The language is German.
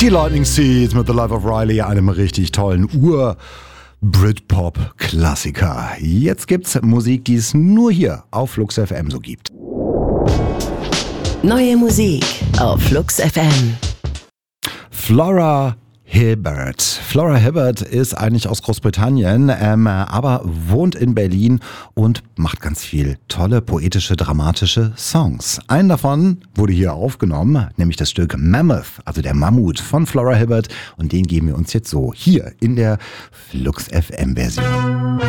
Die Lightning Seeds mit The Life of Riley, einem richtig tollen Britpop-Klassiker. Jetzt gibt's Musik, die es nur hier auf Flux FM so gibt. Neue Musik auf Flux FM. Flora Hibbert. Flora Hibbert ist eigentlich aus Großbritannien, aber wohnt in Berlin und macht ganz viel tolle, poetische, dramatische Songs. Einen davon wurde hier aufgenommen, nämlich das Stück Mammoth, also der Mammut von Flora Hibbert. Und den geben wir uns jetzt so hier in der Flux FM Version.